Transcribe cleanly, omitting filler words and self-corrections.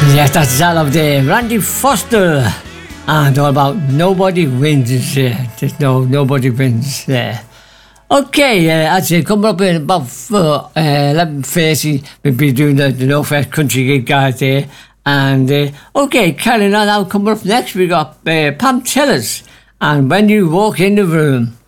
Yes, that's all of the Randy Foster. And all about nobody wins. There's nobody wins there. Okay, I'd say coming up in about 11:30, we'll be doing the No Fest Country gig, guys, there. And, okay, carrying on, now coming up next, we got Pam Tillers and When You Walk in the Room.